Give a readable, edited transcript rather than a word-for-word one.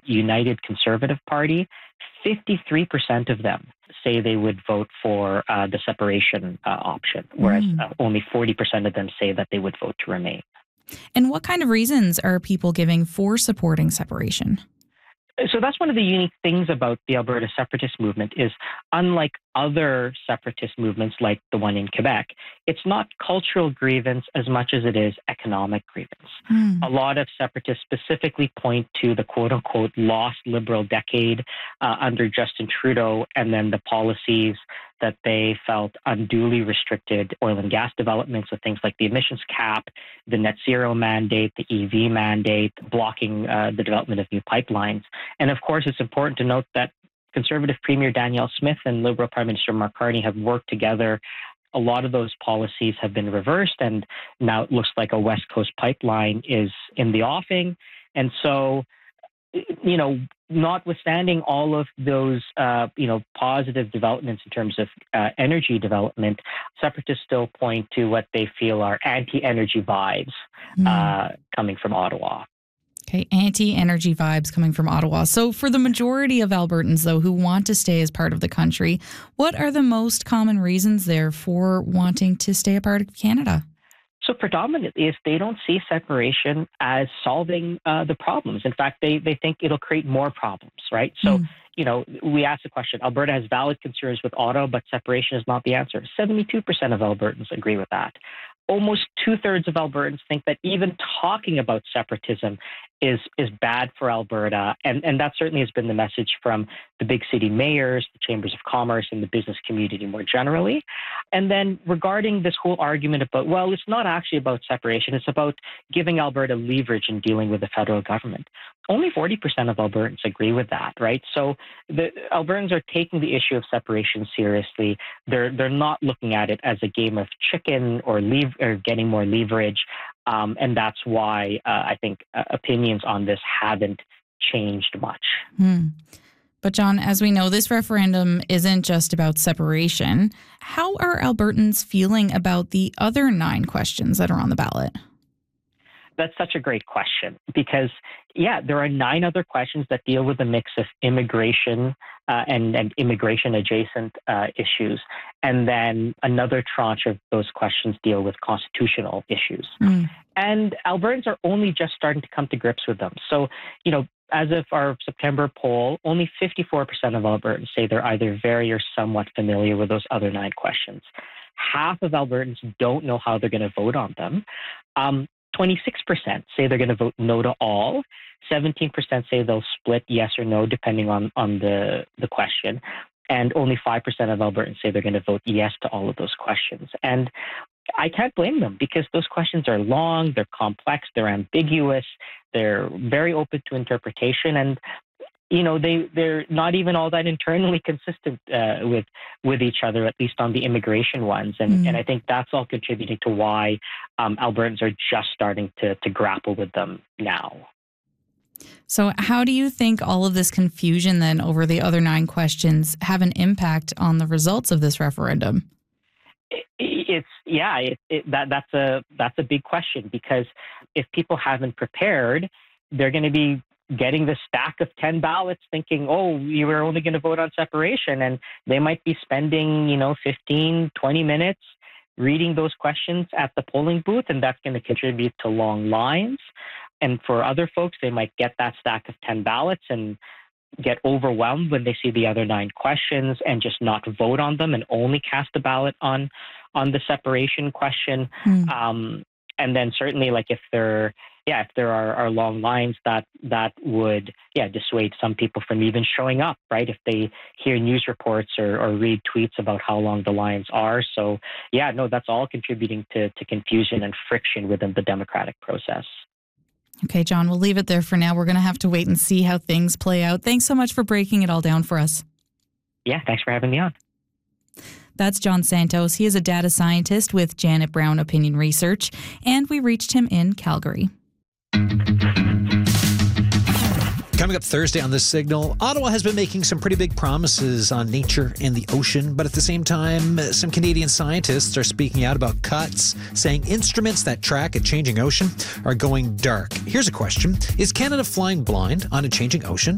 United Conservative Party, 53% of them say they would vote for the separation option, whereas only 40% of them say that they would vote to remain. And what kind of reasons are people giving for supporting separation? So that's one of the unique things about the Alberta separatist movement is, unlike other separatist movements like the one in Quebec, it's not cultural grievance as much as it is economic grievance. A lot of separatists specifically point to the quote-unquote lost Liberal decade under Justin Trudeau, and then the policies that they felt unduly restricted oil and gas developments with things like the emissions cap, the net zero mandate, the EV mandate, blocking the development of new pipelines. And of course, it's important to note that Conservative Premier Danielle Smith and Liberal Prime Minister Mark Carney have worked together. A lot of those policies have been reversed, and now it looks like a West Coast pipeline is in the offing. And so, notwithstanding all of those, positive developments in terms of energy development, separatists still point to what they feel are anti-energy vibes coming from Ottawa. Okay, anti-energy vibes coming from Ottawa. So for the majority of Albertans, though, who want to stay as part of the country, what are the most common reasons there for wanting to stay a part of Canada? So predominantly is they don't see separation as solving the problems. In fact, they think it'll create more problems, right? So, we asked the question, Alberta has valid concerns with Ottawa, but separation is not the answer. 72% of Albertans agree with that. Almost 2/3 of Albertans think that even talking about separatism is bad for Alberta. And that certainly has been the message from the big city mayors, the chambers of commerce, and the business community more generally. And then regarding this whole argument about, well, it's not actually about separation, it's about giving Alberta leverage in dealing with the federal government. Only 40% of Albertans agree with that, right? So the Albertans are taking the issue of separation seriously. They're not looking at it as a game of chicken or getting more leverage. And that's why I think opinions on this haven't changed much. But John, as we know, this referendum isn't just about separation. How are Albertans feeling about the other 9 questions that are on the ballot? That's such a great question because, there are 9 other questions that deal with a mix of immigration and immigration-adjacent issues. And then another tranche of those questions deal with constitutional issues. And Albertans are only just starting to come to grips with them. So, as of our September poll, only 54% of Albertans say they're either very or somewhat familiar with those other 9 questions. Half of Albertans don't know how they're going to vote on them. 26% say they're going to vote no to all. 17% say they'll split yes or no depending on the question. And only 5% of Albertans say they're going to vote yes to all of those questions. And I can't blame them because those questions are long, they're complex, they're ambiguous, they're very open to interpretation, and they're not even all that internally consistent with each other, at least on the immigration ones. And I think that's all contributing to why Albertans are just starting to grapple with them now. So how do you think all of this confusion then over the other 9 questions have an impact on the results of this referendum? That's a big question because if people haven't prepared, they're going to be getting the stack of 10 ballots thinking, you were only going to vote on separation. And they might be spending, 15, 20 minutes reading those questions at the polling booth, and that's going to contribute to long lines. And for other folks, they might get that stack of 10 ballots and get overwhelmed when they see the other 9 questions and just not vote on them and only cast a ballot on the separation question. And then certainly, if there are long lines, that would dissuade some people from even showing up, right? If they hear news reports or read tweets about how long the lines are. So that's all contributing to confusion and friction within the democratic process. Okay, John, we'll leave it there for now. We're going to have to wait and see how things play out. Thanks so much for breaking it all down for us. Yeah, thanks for having me on. That's John Santos. He is a data scientist with Janet Brown Opinion Research, and we reached him in Calgary. Coming up Thursday on The Signal, Ottawa has been making some pretty big promises on nature and the ocean, but at the same time, some Canadian scientists are speaking out about cuts, saying instruments that track a changing ocean are going dark. Here's a question. Is Canada flying blind on a changing ocean?